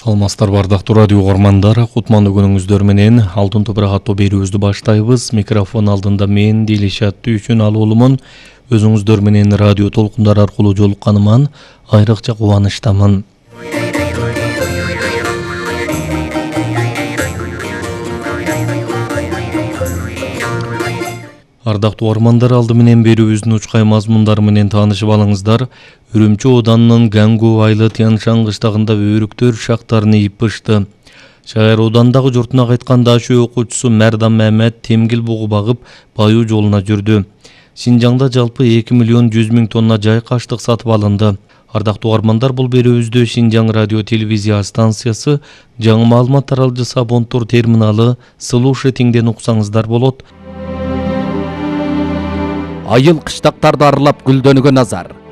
Саламатсыздар бардактуу радио угармандар, кутмандуу күнүңүздөр менен Алтын топурак аттуу берүүбүздү баштайбыз. Микрофон алдында мен Дилишат Түйшүн алуулумун. Өзүңүздөр менен радио толкундар аркылуу жолукканыман айрыкча кубанычтамын. Ардактуу угармандар, алды менен берүүбүздүн учкай мазмундары менен таанышып алыңыздар. Үрүмчү Оданынын Гангу айылы Тянь-Шань кыштагында өрүктөр шактарын ийип пышты. Шаар Оодандагы журтуна кайткан дашөө окуучусу Мәрдан Мамед темгил бугу багып, баюу жолуна жүрдү. Синжаңда жалпы 2 миллион 100 миң тонна жайык аштык сатып алынды. Ардактуу угармандар, бул берүүбүздө Шинжаң радио телевизия станциясы, жаңы маалымат таралгычы Бонтур терминалы, слушатиңден уксаңыздар болот. Айыл кыштактарды аралап гүлдөнүүгө назар.